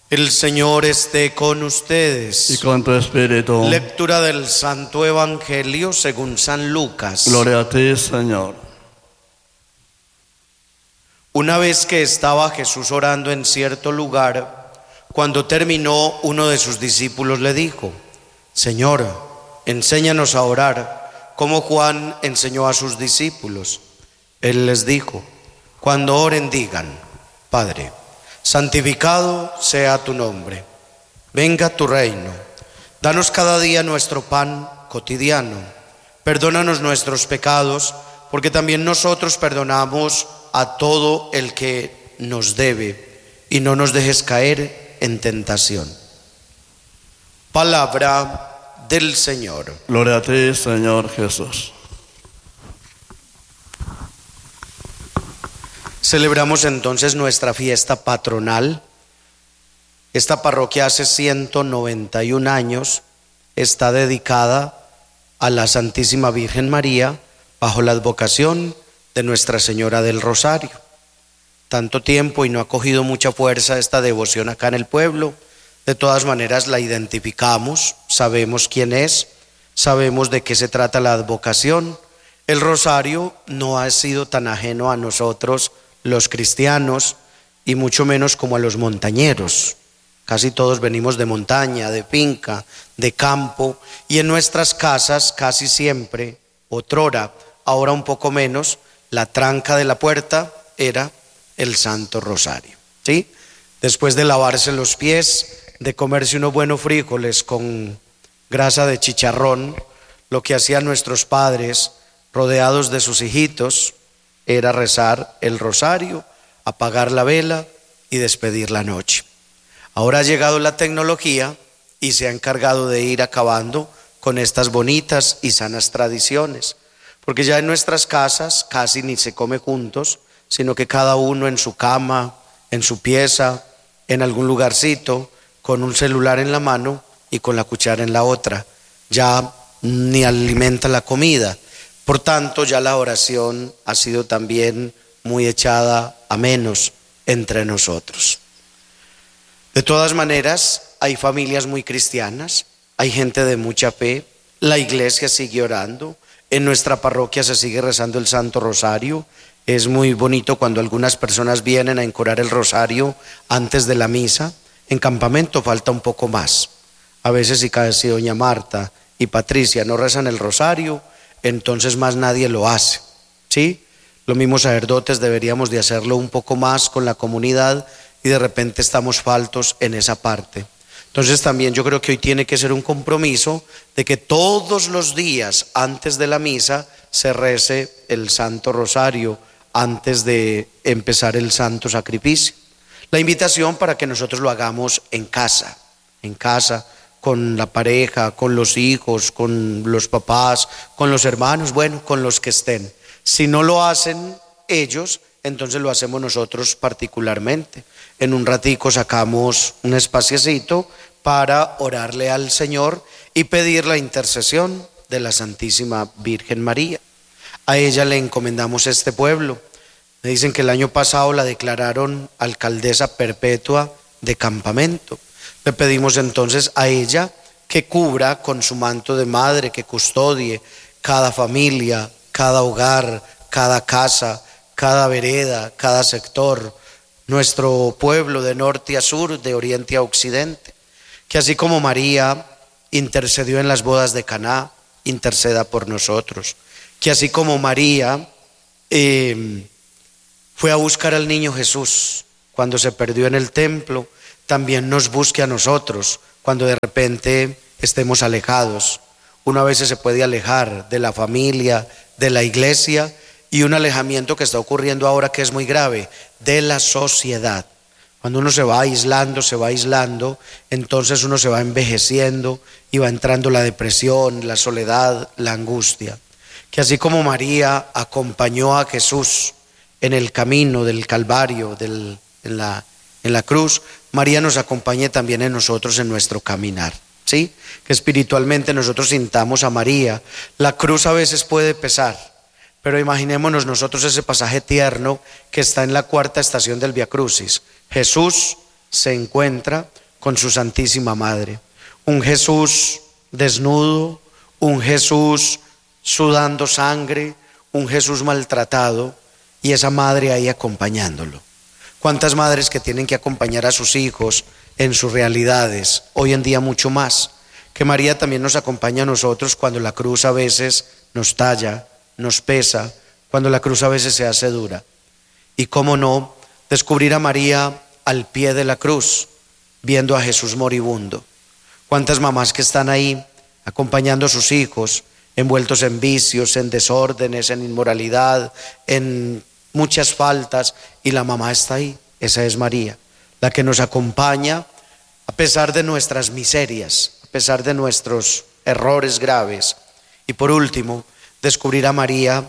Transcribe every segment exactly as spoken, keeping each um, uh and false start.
El Señor esté con ustedes. Y con tu espíritu. Lectura del Santo Evangelio según San Lucas. Gloria a ti, Señor. Una vez que estaba Jesús orando en cierto lugar, cuando terminó, uno de sus discípulos le dijo: Señor, enséñanos a orar, como Juan enseñó a sus discípulos. Él les dijo: cuando oren digan: Padre, santificado sea tu nombre, venga tu reino, danos cada día nuestro pan cotidiano, perdónanos nuestros pecados, porque también nosotros perdonamos a todo el que nos debe, y no nos dejes caer en tentación. Palabra del Señor. Gloria a ti, Señor Jesús. Celebramos entonces nuestra fiesta patronal. Esta parroquia hace ciento noventa y un años está dedicada a la Santísima Virgen María bajo la advocación de Nuestra Señora del Rosario. Tanto tiempo y no ha cogido mucha fuerza esta devoción acá en el pueblo. De todas maneras la identificamos, sabemos quién es, sabemos de qué se trata la advocación. El rosario no ha sido tan ajeno a nosotros los cristianos, y mucho menos como a los montañeros. Casi todos venimos de montaña, de finca, de campo, y en nuestras casas casi siempre, otrora, ahora un poco menos, la tranca de la puerta era el Santo Rosario, ¿sí? Después de lavarse los pies, de comerse unos buenos frijoles con grasa de chicharrón, lo que hacían nuestros padres, rodeados de sus hijitos, era rezar el rosario, apagar la vela y despedir la noche. Ahora ha llegado la tecnología y se ha encargado de ir acabando con estas bonitas y sanas tradiciones, porque ya en nuestras casas casi ni se come juntos, sino que cada uno en su cama, en su pieza, en algún lugarcito, con un celular en la mano y con la cuchara en la otra. Ya ni alimenta la comida. Por tanto, ya la oración ha sido también muy echada a menos entre nosotros. De todas maneras, hay familias muy cristianas, hay gente de mucha fe, la iglesia sigue orando, en nuestra parroquia se sigue rezando el Santo Rosario. Es muy bonito cuando algunas personas vienen a encorar el rosario antes de la misa. En campamento falta un poco más. A veces si casi doña Marta y Patricia no rezan el rosario, entonces más nadie lo hace, ¿sí? Los mismos sacerdotes deberíamos de hacerlo un poco más con la comunidad, y de repente estamos faltos en esa parte. Entonces también yo creo que hoy tiene que ser un compromiso de que todos los días antes de la misa se rece el Santo Rosario antes de empezar el Santo Sacrificio. La invitación para que nosotros lo hagamos en casa, en casa, con la pareja, con los hijos, con los papás, con los hermanos, bueno, con los que estén. Si no lo hacen ellos, entonces lo hacemos nosotros particularmente. En un ratico sacamos un espaciecito para orarle al Señor y pedir la intercesión de la Santísima Virgen María. A ella le encomendamos este pueblo. Me dicen que el año pasado la declararon alcaldesa perpetua de campamento. Le pedimos entonces a ella que cubra con su manto de madre, que custodie cada familia, cada hogar, cada casa, cada vereda, cada sector, nuestro pueblo de norte a sur, de oriente a occidente. Que así como María intercedió en las bodas de Caná, interceda por nosotros. Que así como María eh, fue a buscar al niño Jesús cuando se perdió en el templo, también nos busque a nosotros cuando de repente estemos alejados. Uno a veces se puede alejar de la familia, de la iglesia, y un alejamiento que está ocurriendo ahora que es muy grave, de la sociedad. Cuando uno se va aislando, se va aislando, entonces uno se va envejeciendo y va entrando la depresión, la soledad, la angustia. Que así como María acompañó a Jesús en el camino del Calvario, del, en la, en la cruz, María nos acompañe también en nosotros en nuestro caminar, ¿sí? Que espiritualmente nosotros sintamos a María. La cruz a veces puede pesar, pero imaginémonos nosotros ese pasaje tierno que está en la cuarta estación del Vía Crucis. Jesús se encuentra con su Santísima Madre. Un Jesús desnudo, un Jesús sudando sangre, un Jesús maltratado y esa madre ahí acompañándolo. ¿Cuántas madres que tienen que acompañar a sus hijos en sus realidades? Hoy en día mucho más. Que María también nos acompaña a nosotros cuando la cruz a veces nos talla, nos pesa, cuando la cruz a veces se hace dura. Y cómo no, descubrir a María al pie de la cruz, viendo a Jesús moribundo. Cuántas mamás que están ahí acompañando a sus hijos, envueltos en vicios, en desórdenes, en inmoralidad, en muchas faltas, y la mamá está ahí. Esa es María, la que nos acompaña a pesar de nuestras miserias, a pesar de nuestros errores graves. Y por último, descubrir a María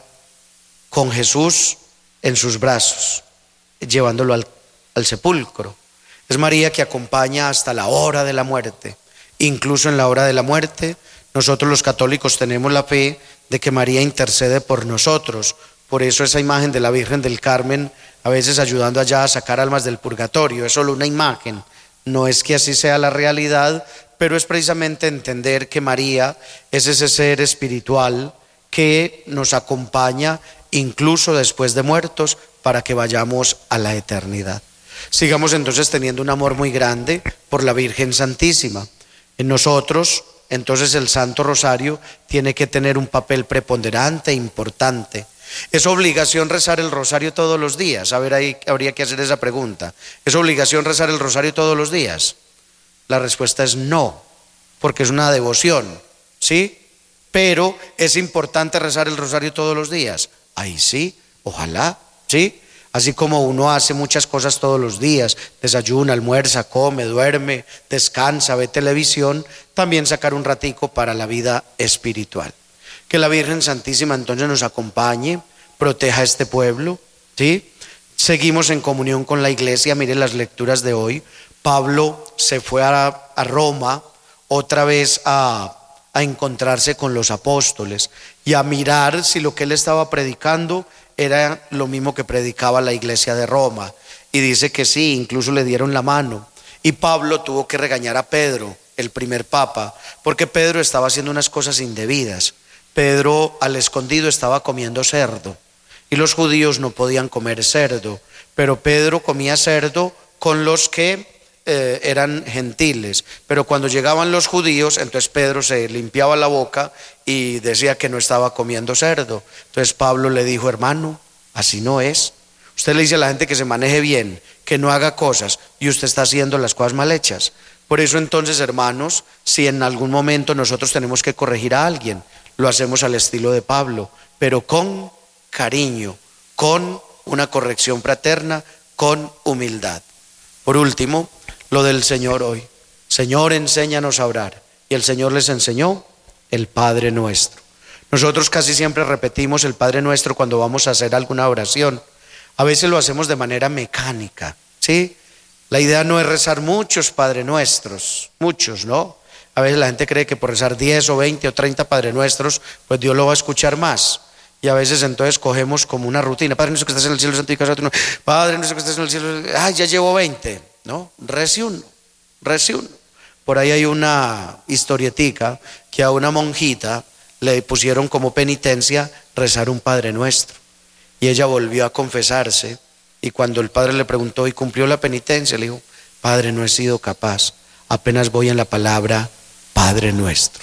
con Jesús en sus brazos, llevándolo al, al sepulcro. Es María que acompaña hasta la hora de la muerte. Incluso en la hora de la muerte, nosotros los católicos tenemos la fe de que María intercede por nosotros. Por eso esa imagen de la Virgen del Carmen, a veces ayudando allá a sacar almas del purgatorio, es solo una imagen. No es que así sea la realidad, pero es precisamente entender que María es ese ser espiritual que nos acompaña incluso después de muertos para que vayamos a la eternidad. Sigamos entonces teniendo un amor muy grande por la Virgen Santísima. En nosotros, entonces, el Santo Rosario tiene que tener un papel preponderante e importante. ¿Es obligación rezar el rosario todos los días? A ver, ahí habría que hacer esa pregunta. ¿Es obligación rezar el rosario todos los días? La respuesta es no, porque es una devoción, ¿sí? Pero ¿es importante rezar el rosario todos los días? Ahí sí, ojalá, ¿sí? Así como uno hace muchas cosas todos los días, desayuna, almuerza, come, duerme, descansa, ve televisión, también sacar un ratico para la vida espiritual. Que la Virgen Santísima entonces nos acompañe, proteja a este pueblo, ¿sí? Seguimos en comunión con la iglesia. Miren las lecturas de hoy. Pablo se fue a, a Roma otra vez a, a encontrarse con los apóstoles y a mirar si lo que él estaba predicando era lo mismo que predicaba la iglesia de Roma. Y dice que sí, incluso le dieron la mano. Y Pablo tuvo que regañar a Pedro, el primer papa, porque Pedro estaba haciendo unas cosas indebidas. Pedro al escondido estaba comiendo cerdo y los judíos no podían comer cerdo, pero Pedro comía cerdo con los que eh, eran gentiles. Pero cuando llegaban los judíos, entonces Pedro se limpiaba la boca y decía que no estaba comiendo cerdo. Entonces Pablo le dijo: hermano, así no es. Usted le dice a la gente que se maneje bien, que no haga cosas, y usted está haciendo las cosas mal hechas. Por eso entonces, hermanos, si en algún momento nosotros tenemos que corregir a alguien, lo hacemos al estilo de Pablo, pero con cariño, con una corrección fraterna, con humildad. Por último, lo del Señor hoy. Señor, enséñanos a orar. Y el Señor les enseñó el Padre Nuestro. Nosotros casi siempre repetimos el Padre Nuestro cuando vamos a hacer alguna oración. A veces lo hacemos de manera mecánica, ¿sí? La idea no es rezar muchos Padre Nuestros, muchos, ¿no? A veces la gente cree que por rezar diez o veinte o treinta Padre Nuestros, pues Dios lo va a escuchar más. Y a veces entonces cogemos como una rutina. Padre nuestro que estás en el cielo, santificado sea tu nombre. Padre nuestro que estás en el cielo, ah, ya llevo veinte, ¿no? Rece uno, rece uno. Por ahí hay una historietica que a una monjita le pusieron como penitencia rezar un Padre Nuestro. Y ella volvió a confesarse. Y cuando el padre le preguntó, ¿y cumplió la penitencia?, le dijo: Padre, no he sido capaz. Apenas voy en la palabra Padre Nuestro.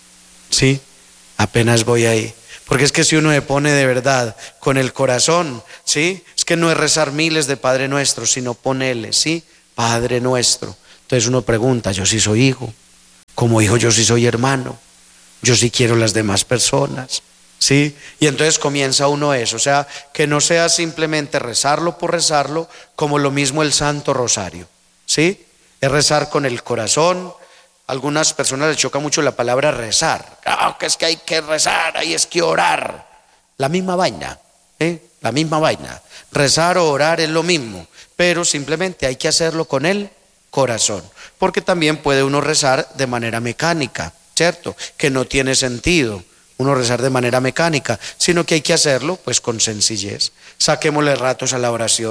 ¿Sí? Apenas voy ahí. Porque es que si uno se pone de verdad con el corazón, ¿sí? Es que no es rezar miles de Padre Nuestro, sino ponerle, ¿sí? Padre Nuestro. Entonces uno pregunta: yo sí soy hijo. Como hijo yo sí soy hermano. Yo sí quiero las demás personas, ¿sí? Y entonces comienza uno eso. O sea, que no sea simplemente rezarlo por rezarlo, como lo mismo el Santo Rosario, ¿sí? Es rezar con el corazón. Algunas personas les choca mucho la palabra rezar. Ah, que es que hay que rezar, ahí es que orar. La misma vaina, ¿eh? La misma vaina. Rezar o orar es lo mismo, pero simplemente hay que hacerlo con el corazón. Porque también puede uno rezar de manera mecánica, ¿cierto? Que no tiene sentido uno rezar de manera mecánica, sino que hay que hacerlo pues con sencillez. Saquémosle ratos a la oración.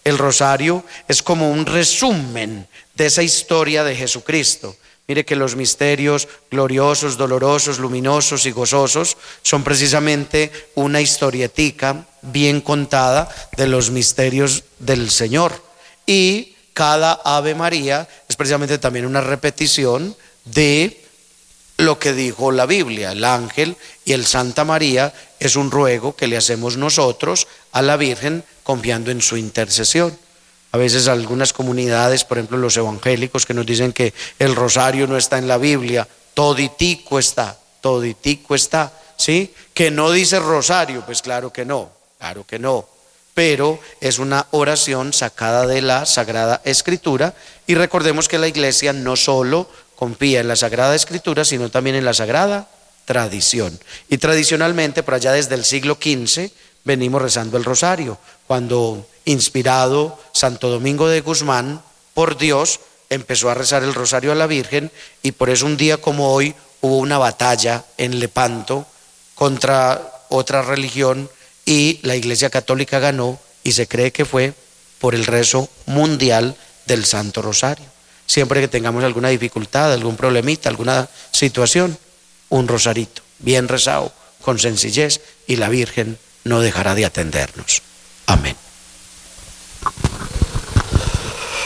El rosario es como un resumen de esa historia de Jesucristo. Mire que los misterios gloriosos, dolorosos, luminosos y gozosos son precisamente una historietica bien contada de los misterios del Señor. Y cada Ave María es precisamente también una repetición de lo que dijo la Biblia. El ángel y el Santa María es un ruego que le hacemos nosotros a la Virgen confiando en su intercesión. A veces algunas comunidades, por ejemplo los evangélicos, que nos dicen que el rosario no está en la Biblia, toditico está, toditico está, ¿sí? Que no dice rosario, pues claro que no, claro que no, pero es una oración sacada de la Sagrada Escritura, y recordemos que la Iglesia no solo confía en la Sagrada Escritura, sino también en la Sagrada Tradición. Y tradicionalmente, por allá desde el siglo quince, venimos rezando el rosario, cuando inspirado Santo Domingo de Guzmán por Dios empezó a rezar el rosario a la Virgen, y por eso un día como hoy hubo una batalla en Lepanto contra otra religión y la Iglesia Católica ganó, y se cree que fue por el rezo mundial del Santo Rosario. Siempre que tengamos alguna dificultad, algún problemita, alguna situación, un rosarito bien rezado, con sencillez, y la Virgen no dejará de atendernos. Amén.